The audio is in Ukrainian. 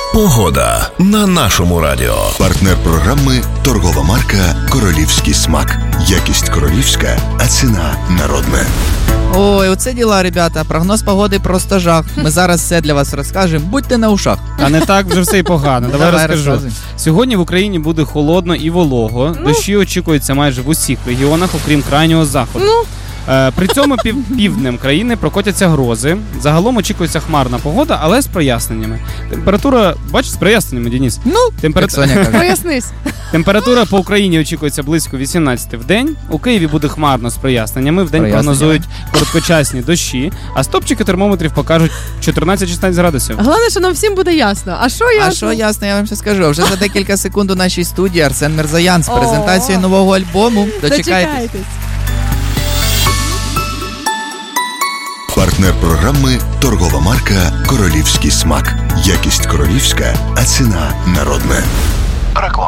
Погода на нашому радіо. Партнер програми торгова марка «Королівський смак». Якість королівська, а ціна народна. Ой, оце діла, ребята. Прогноз погоди просто жах. Ми зараз все для вас розкажемо. Будьте на ушах. А не так вже все і погано. Давай розкажу. Розказуй. Сьогодні в Україні буде холодно і волого. Дощі очікуються майже в усіх регіонах, окрім крайнього заходу. При цьому півднем країни прокотяться грози. Загалом очікується хмарна погода, але з проясненнями. Температура, бачиш, з проясненнями, Денис. Як Соня каже. Пояснись. Температура по Україні очікується близько 18 в день. У Києві буде хмарно з проясненнями. В день прогнозують короткочасні дощі, а стопчики термометрів покажуть 14-16 градусів. Головне, що нам всім буде ясно. А що ясно? А що ясно, я вам ще скажу. Вже за декілька секунд у нашій студії Арсен Мірзоян з презентацією нового альбому. Дочекайтесь. Партнер програми торгова марка «Королівський смак». Якість королівська, а ціна народна. Реклама.